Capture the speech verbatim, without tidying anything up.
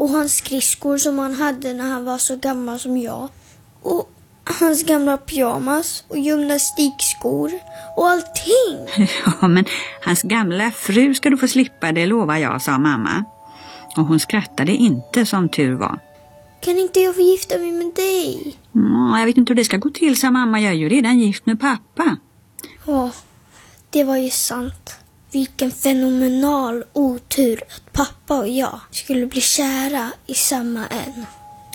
och hans skridskor som han hade när han var så gammal som jag. Och hans gamla pyjamas och gymnastikskor och allting. Ja, men hans gamla fru ska du få slippa, det lovar jag, sa mamma. Och hon skrattade inte, som tur var. Kan inte jag få gifta mig med dig? Mm, jag vet inte hur det ska gå till, sa mamma. Jag är ju redan gift med pappa. Ja, det var ju sant. Vilken fenomenal otur att pappa och jag skulle bli kära i samma en.